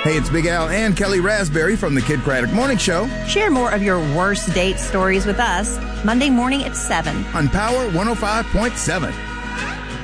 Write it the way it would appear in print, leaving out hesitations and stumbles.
Hey, it's Big Al and Kelly Raspberry from the Kid Craddock Morning Show Share more of your worst date stories with us Monday morning at 7 on Power 105.7.